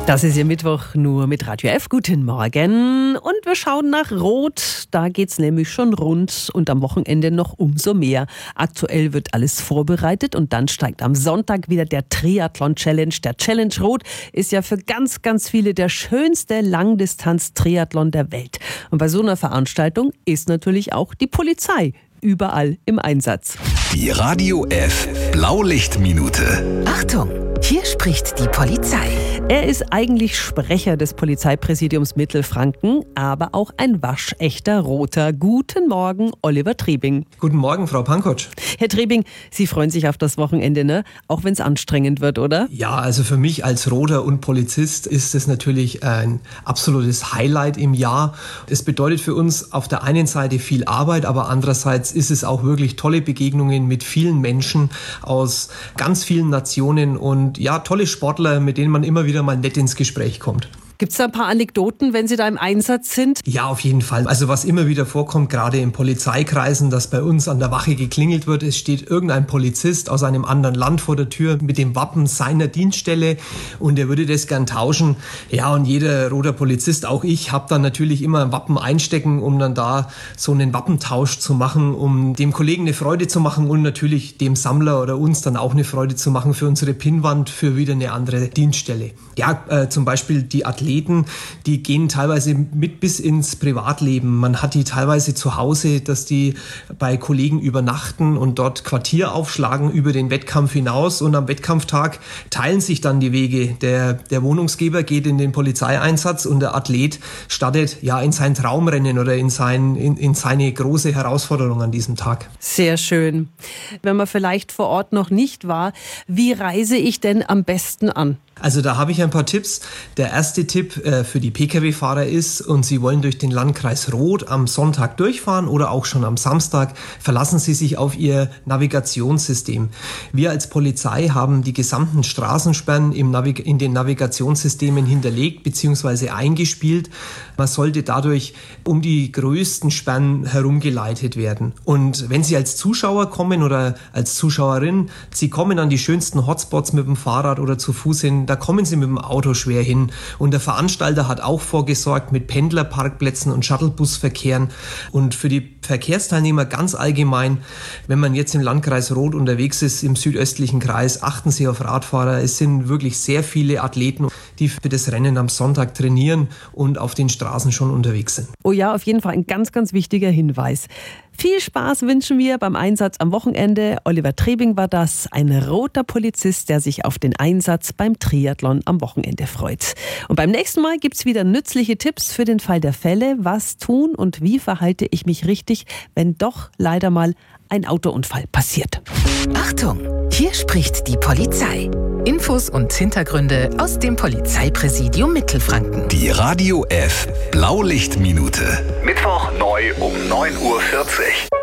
Das ist Ihr Mittwoch nur mit Radio F. Guten Morgen. Und wir schauen nach Rot. Da geht's nämlich schon rund und am Wochenende noch umso mehr. Aktuell wird alles vorbereitet und dann steigt am Sonntag wieder der Triathlon-Challenge. Der Challenge Rot ist ja für ganz, ganz viele der schönste Langdistanz-Triathlon der Welt. Und bei so einer Veranstaltung ist natürlich auch die Polizei überall im Einsatz. Die Radio F Blaulichtminute. Achtung, hier spricht die Polizei. Er ist eigentlich Sprecher des Polizeipräsidiums Mittelfranken, aber auch ein waschechter Roter. Guten Morgen, Oliver Trebing. Guten Morgen, Frau Pankotsch. Herr Trebing, Sie freuen sich auf das Wochenende, ne? Auch wenn es anstrengend wird, oder? Ja, also für mich als Roter und Polizist ist es natürlich ein absolutes Highlight im Jahr. Es bedeutet für uns auf der einen Seite viel Arbeit, aber andererseits ist es auch wirklich tolle Begegnungen mit vielen Menschen aus ganz vielen Nationen und ja, tolle Sportler, mit denen man immer wieder mal nett ins Gespräch kommt. Gibt es da ein paar Anekdoten, wenn Sie da im Einsatz sind? Ja, auf jeden Fall. Also was immer wieder vorkommt, gerade in Polizeikreisen, dass bei uns an der Wache geklingelt wird, es steht irgendein Polizist aus einem anderen Land vor der Tür mit dem Wappen seiner Dienststelle und er würde das gern tauschen. Ja, und jeder roter Polizist, auch ich, habe dann natürlich immer ein Wappen einstecken, um dann da so einen Wappentausch zu machen, um dem Kollegen eine Freude zu machen und natürlich dem Sammler oder uns dann auch eine Freude zu machen für unsere Pinnwand, für wieder eine andere Dienststelle. Ja, zum Beispiel die Athleten, die gehen teilweise mit bis ins Privatleben. Man hat die teilweise zu Hause, dass die bei Kollegen übernachten und dort Quartier aufschlagen über den Wettkampf hinaus und am Wettkampftag teilen sich dann die Wege. Der Wohnungsgeber geht in den Polizeieinsatz und der Athlet startet ja in sein Traumrennen oder in seine große Herausforderung an diesem Tag. Sehr schön. Wenn man vielleicht vor Ort noch nicht war, wie reise ich denn am besten an? Also da habe ich ein paar Tipps. Der erste Tipp für die Pkw-Fahrer ist, und Sie wollen durch den Landkreis Rot am Sonntag durchfahren oder auch schon am Samstag, verlassen Sie sich auf Ihr Navigationssystem. Wir als Polizei haben die gesamten Straßensperren in den Navigationssystemen hinterlegt bzw. eingespielt. Man sollte dadurch um die größten Sperren herumgeleitet werden. Und wenn Sie als Zuschauer kommen oder als Zuschauerin, Sie kommen an die schönsten Hotspots mit dem Fahrrad oder zu Fuß hin, da kommen Sie mit dem Auto schwer hin. Und der Veranstalter hat auch vorgesorgt mit Pendlerparkplätzen und Shuttlebusverkehren. Und für die Verkehrsteilnehmer ganz allgemein, wenn man jetzt im Landkreis Rot unterwegs ist, im südöstlichen Kreis, achten Sie auf Radfahrer. Es sind wirklich sehr viele Athleten, die für das Rennen am Sonntag trainieren und auf den Straßen schon unterwegs sind. Oh ja, auf jeden Fall ein ganz, ganz wichtiger Hinweis. Viel Spaß wünschen wir beim Einsatz am Wochenende. Oliver Trebing war das, ein roter Polizist, der sich auf den Einsatz beim Triathlon am Wochenende freut. Und beim nächsten Mal gibt's wieder nützliche Tipps für den Fall der Fälle. Was tun und wie verhalte ich mich richtig, wenn doch leider mal ein Autounfall passiert? Achtung, hier spricht die Polizei. Infos und Hintergründe aus dem Polizeipräsidium Mittelfranken. Die Radio F Blaulichtminute. Mittwoch neu um 9:40 Uhr.